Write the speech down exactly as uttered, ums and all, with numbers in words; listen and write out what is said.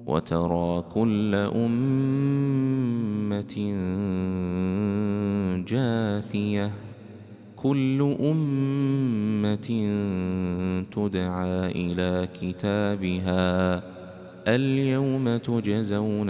وترى كل أمة جاثية كل أمة تدعى إلى كتابها اليوم تجزون